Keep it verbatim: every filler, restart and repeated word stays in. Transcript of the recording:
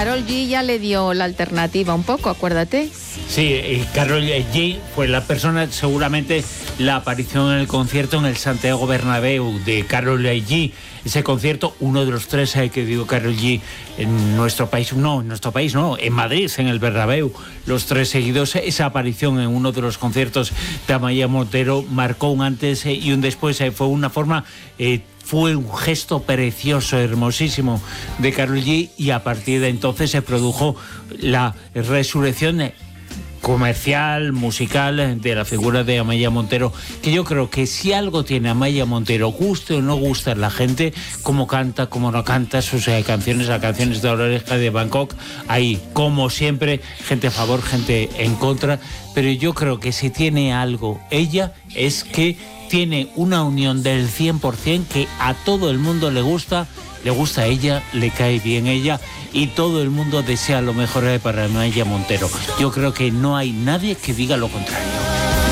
Karol G ya le dio la alternativa un poco, acuérdate. Sí, eh, Karol G fue la persona, seguramente la aparición en el concierto en el Santiago Bernabéu de Karol G. Ese concierto, uno de los tres eh, que dio Karol G en nuestro país, no, en nuestro país no, en Madrid, en el Bernabéu, los tres seguidos. Esa aparición en uno de los conciertos de Amaia Montero marcó un antes eh, y un después. Eh, fue una forma... Eh, Fue un gesto precioso, hermosísimo de Karol G, y a partir de entonces se produjo la resurrección comercial, musical de la figura de Amaia Montero, que yo creo que si algo tiene Amaia Montero, guste o no guste a la gente, como canta, como no canta sus eh, canciones, las canciones de La Oreja de Bangkok, ahí, como siempre, gente a favor, gente en contra, pero yo creo que si tiene algo ella, es que tiene una unión del cien por ciento, que a todo el mundo le gusta, le gusta a ella, le cae bien ella, y todo el mundo desea lo mejor para Amaia Montero. Yo creo que no hay nadie que diga lo contrario.